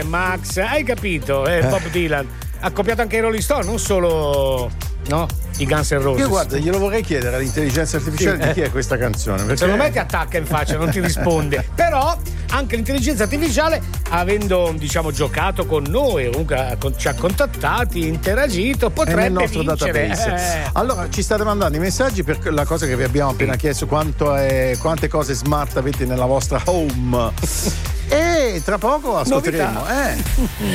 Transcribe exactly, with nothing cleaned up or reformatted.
Max, hai capito? Eh, Bob Dylan ha copiato anche i Rolling Stone, non solo, no? I Guns N' Roses. Io guarda, glielo vorrei chiedere all'intelligenza artificiale sì, di chi è questa canzone. Perché... Secondo me ti attacca in faccia, non ti risponde. Però anche l'intelligenza artificiale, avendo diciamo giocato con noi, comunque ci ha contattati, interagito, potrebbe nel nostro vincere. database. Eh. Allora ci state mandando i messaggi per la cosa che vi abbiamo appena chiesto, quanto è, quante cose smart avete nella vostra home. E tra poco ascolteremo. Eh.